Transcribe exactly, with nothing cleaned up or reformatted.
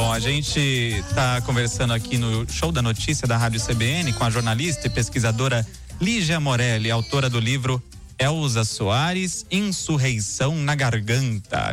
Bom, a gente está conversando aqui no Show da Notícia da Rádio C B N com a jornalista e pesquisadora Lígia Morelli, autora do livro Elza Soares, Insurreição na Garganta.